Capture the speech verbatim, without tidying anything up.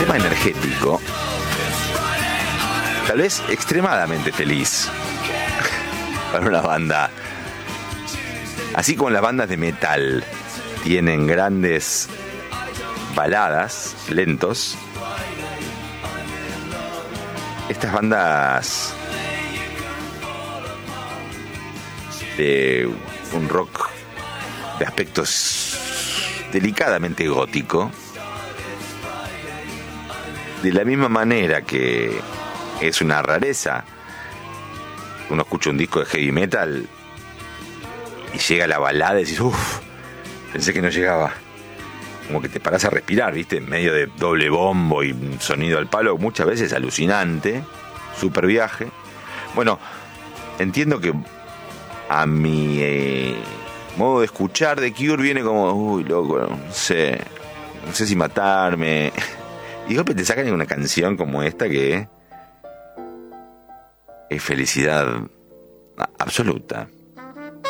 tema energético, tal vez extremadamente feliz para una banda. Así como las bandas de metal tienen grandes baladas, lentos, estas bandas de un rock de aspectos delicadamente gótico, de la misma manera que es una rareza uno escucha un disco de heavy metal y llega la balada y decís, uff, pensé que no llegaba. Como que te parás a respirar, ¿viste? En medio de doble bombo y un sonido al palo, muchas veces alucinante, super viaje. Bueno, entiendo que a mi eh, modo de escuchar de Cure viene como, uy, loco, no sé, no sé si matarme. Y de golpe te sacan una canción como esta que es felicidad absoluta.